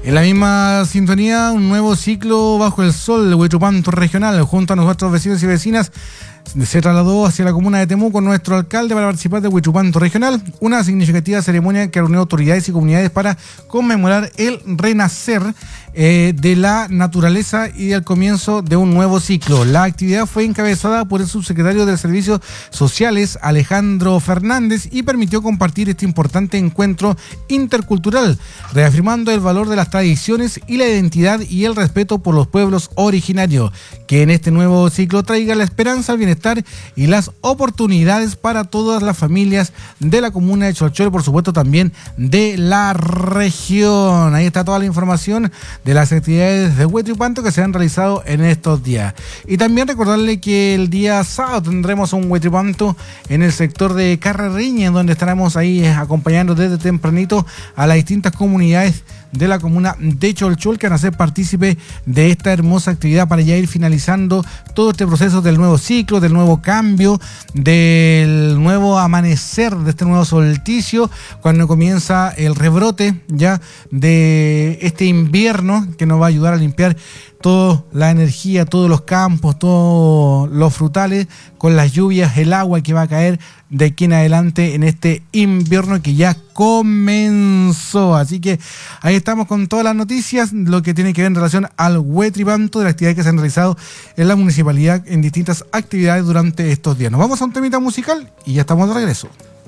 En la misma sintonía, un nuevo ciclo bajo el sol de Huaychopanto regional, junto a nuestros vecinos y vecinas, se trasladó hacia la comuna de Temuco nuestro alcalde para participar de Huaychopanto regional, una significativa ceremonia que reunió autoridades y comunidades para conmemorar el renacer de la naturaleza y el comienzo de un nuevo ciclo. La actividad fue encabezada por el subsecretario de Servicios Sociales, Alejandro Fernández, y permitió compartir este importante encuentro intercultural, reafirmando el valor de las tradiciones y la identidad y el respeto por los pueblos originarios, que en este nuevo ciclo traiga la esperanza, el bienestar y las oportunidades para todas las familias de la comuna de Cholchol y por supuesto también de la región. Ahí está toda la información de las actividades de Huaychopanto que se han realizado en estos días. Y también recordarle que el día sábado tendremos un Huaychopanto en el sector de Carrerriña, donde estaremos ahí acompañando desde tempranito a las distintas comunidades de la comuna de Cholchol que van a ser partícipes de esta hermosa actividad para ya ir finalizando todo este proceso del nuevo ciclo, del nuevo cambio, del nuevo amanecer, de este nuevo solsticio, cuando comienza el rebrote ya de este invierno que nos va a ayudar a limpiar toda la energía, todos los campos, todos los frutales, con las lluvias, el agua que va a caer de aquí en adelante en este invierno que ya comenzó. Así que ahí estamos con todas las noticias, lo que tiene que ver en relación al Huaychopanto, de las actividades que se han realizado en la municipalidad en distintas actividades durante estos días. Nos vamos a un temita musical y ya estamos de regreso.